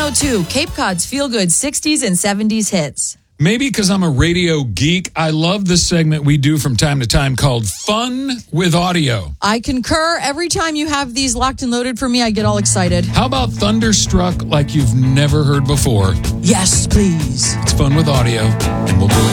102, Cape Cod's feel-good 60s and 70s hits. Maybe because I'm a radio geek, I love this segment we do from time to time called Fun with Audio. I concur. Every time you have these locked and loaded for me, I get all excited. How about Thunderstruck like you've never heard before? Yes, please. It's Fun with Audio, and we'll do it.